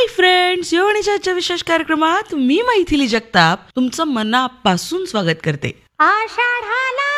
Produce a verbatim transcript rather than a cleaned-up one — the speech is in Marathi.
हाय फ्रेंड्स, योनिशाच्या विशेष कार्यक्रमात मी मैथिली जगताप तुमचं मनापासून स्वागत करते. आषाढाला